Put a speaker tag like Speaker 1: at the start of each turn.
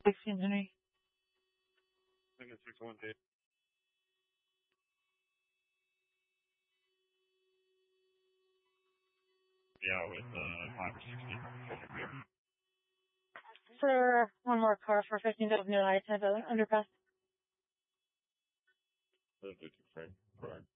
Speaker 1: 16 Henry.
Speaker 2: I think it's 6-1 Dave. Yeah, with 5 or 16.
Speaker 1: For one more car for 15 near lights, have an underpass.
Speaker 2: That's a frame. Correct.